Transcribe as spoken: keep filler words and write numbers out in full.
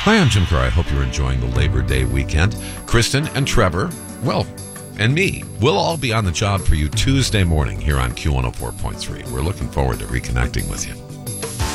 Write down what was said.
Hi, I'm Jim Kerr. I hope you're enjoying the Labor Day weekend. Kristen and Trevor, well, and me, we'll all be on the job for you Tuesday morning here on Q one oh four point three. We're looking forward to reconnecting with you.